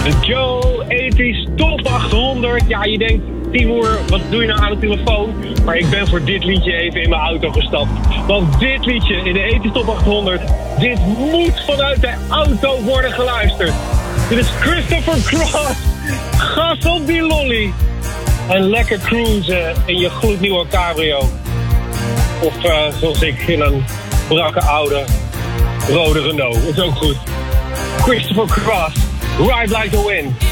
Joe, 80's Top 800. Ja, je denkt, Timur, wat doe je nou aan de telefoon? Maar ik ben voor dit liedje even in mijn auto gestapt. Want dit liedje in de 80's Top 800, dit moet vanuit de auto worden geluisterd. Dit is Christopher Cross. Gas op die lolly. En lekker cruisen in je gloednieuwe cabrio. Of zoals ik in een brakke oude rode Renault. Is ook goed. Christopher Cross. Ride like the wind.